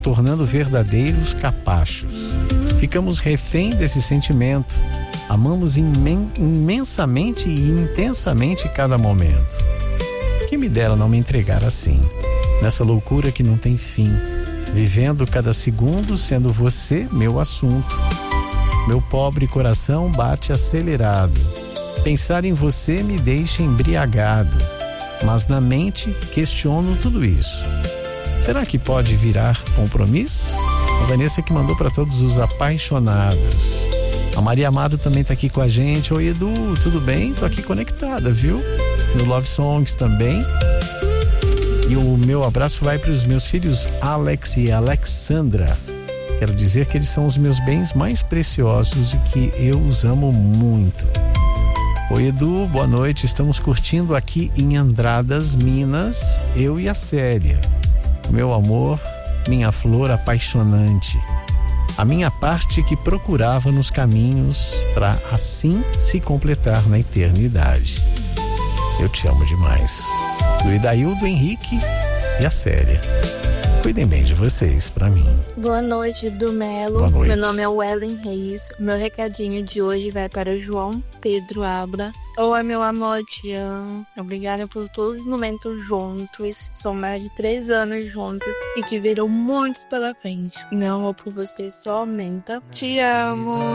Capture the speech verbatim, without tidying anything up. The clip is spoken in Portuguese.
tornando verdadeiros capachos. Ficamos refém desse sentimento. Amamos imen- imensamente e intensamente cada momento. Quem me dera não me entregar assim, nessa loucura que não tem fim, vivendo cada segundo sendo você meu assunto. Meu pobre coração bate acelerado. Pensar em você me deixa embriagado, mas na mente questiono tudo isso. Será que pode virar compromisso? A Vanessa que mandou para todos os apaixonados. A Maria Amado também tá aqui com a gente. Oi, Edu, tudo bem? Tô aqui conectada, viu? No Love Songs também. E o meu abraço vai para os meus filhos Alex e Alexandra. Quero dizer que eles são os meus bens mais preciosos e que eu os amo muito. Oi, Edu, boa noite. Estamos curtindo aqui em Andradas, Minas, eu e a Célia. Meu amor, minha flor apaixonante. A minha parte que procurava nos caminhos para assim se completar na eternidade. Eu te amo demais. Do Idaildo, Henrique e a Célia. Cuidem bem de vocês, pra mim. Boa noite, do Melo. Boa noite. Meu nome é Wellen Reis. Meu recadinho de hoje vai para João Pedro Abra. Oi, meu amor, te amo. Obrigada por todos os momentos juntos. São mais de três anos juntos e que virão muitos pela frente. Não vou por você, só aumenta. Te amo.